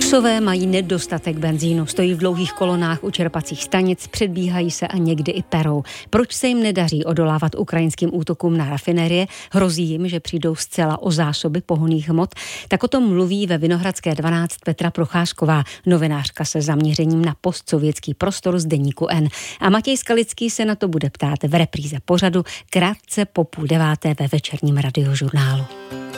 Rusové mají nedostatek benzínu, stojí v dlouhých kolonách u čerpacích stanic, předbíhají se a někdy i perou. Proč se jim nedaří odolávat ukrajinským útokům na rafinérie? Hrozí jim, že přijdou zcela o zásoby pohonných hmot? Tak o tom mluví ve Vinohradské 12 Petra Procházková, novinářka se zaměřením na postsovětský prostor z deníku N. A Matěj Skalický se na to bude ptát v repríze pořadu krátce po 8:30 ve večerním radiožurnálu.